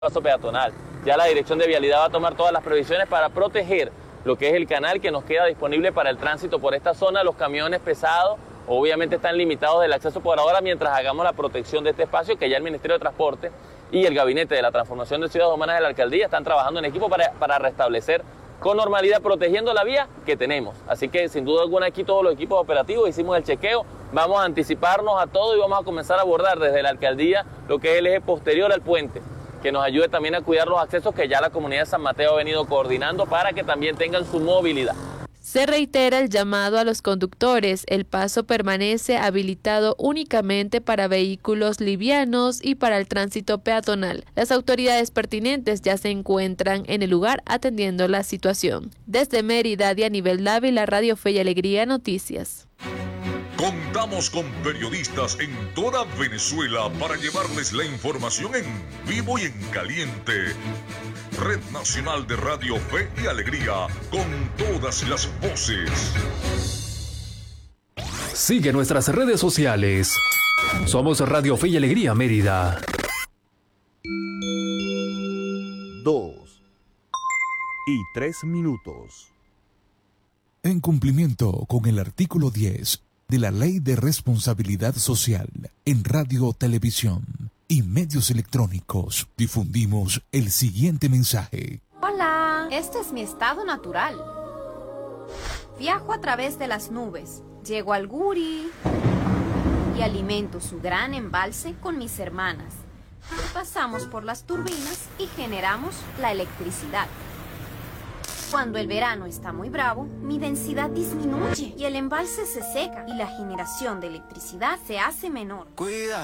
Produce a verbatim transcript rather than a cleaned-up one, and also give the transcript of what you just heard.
paso peatonal. Ya la Dirección de Vialidad va a tomar todas las previsiones para proteger lo que es el canal que nos queda disponible para el tránsito por esta zona. Los camiones pesados obviamente están limitados del acceso por ahora mientras hagamos la protección de este espacio, que ya el Ministerio de Transporte y el Gabinete de la Transformación de Ciudades Humanas de la Alcaldía están trabajando en equipo para, para restablecer con normalidad, protegiendo la vía que tenemos. Así que sin duda alguna aquí todos los equipos operativos hicimos el chequeo, vamos a anticiparnos a todo y vamos a comenzar a abordar desde la Alcaldía lo que es el eje posterior al puente, que nos ayude también a cuidar los accesos que ya la comunidad de San Mateo ha venido coordinando para que también tengan su movilidad. Se reitera el llamado a los conductores. El paso permanece habilitado únicamente para vehículos livianos y para el tránsito peatonal. Las autoridades pertinentes ya se encuentran en el lugar atendiendo la situación. Desde Mérida, Dianivel Dávila, Radio Fe y Alegría Noticias. Contamos con periodistas en toda Venezuela para llevarles la información en vivo y en caliente. Red Nacional de Radio Fe y Alegría, con todas las voces. Sigue nuestras redes sociales. Somos Radio Fe y Alegría Mérida. Dos y tres minutos. En cumplimiento con el artículo diez de la Ley de Responsabilidad Social en Radio, Televisión y medios electrónicos, difundimos el siguiente mensaje. Hola, este es mi estado natural. Viajo a través de las nubes, llego al Guri y alimento su gran embalse con mis hermanas. Pasamos por las turbinas y generamos la electricidad. Cuando el verano está muy bravo, mi densidad disminuye y el embalse se seca y la generación de electricidad se hace menor. Cuida.